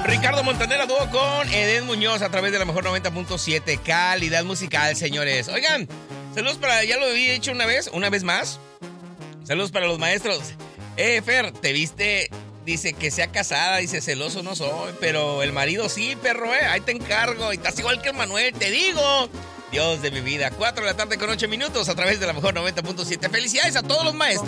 Ricardo Montaner a dúo con Edén Muñoz a través de la mejor 90.7. Calidad musical, señores. Oigan, saludos para, ya lo había dicho una vez más. Saludos para los maestros. Fer, ¿te viste? Dice que sea casada, dice celoso no soy, pero el marido sí, perro, ahí te encargo. Y estás igual que el Manuel, te digo. Dios de mi vida, 4 de la tarde con 8 minutos a través de la mejor 90.7. Felicidades a todos los maestros.